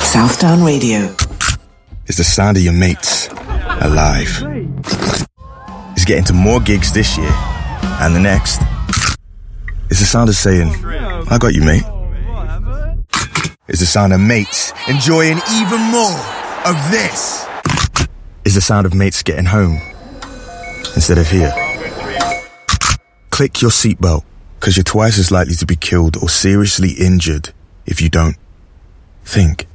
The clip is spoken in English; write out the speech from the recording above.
Southdown Radio. It's the sound of your mates alive. It's getting to more gigs this year and the next. It's the sound of saying, I got you, mate. It's the sound of mates enjoying even more of this. It's the sound of mates getting home instead of here. Click your seatbelt, because you're twice as likely to be killed or seriously injured if you don't. Think.